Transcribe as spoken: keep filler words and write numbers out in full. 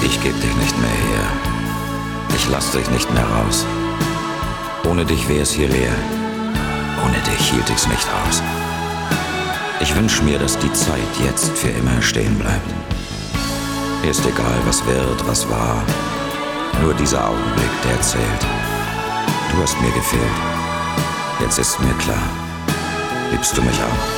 Ich geb dich nicht mehr her. Ich lass dich nicht mehr raus. Ohne dich wär's hier leer. Ohne dich hielt ich's nicht aus. Ich wünsch mir, dass die Zeit jetzt für immer stehen bleibt. Ist egal, was wird, was war. Nur dieser Augenblick, der zählt. Du hast mir gefehlt. Jetzt ist mir klar. Liebst du mich auch?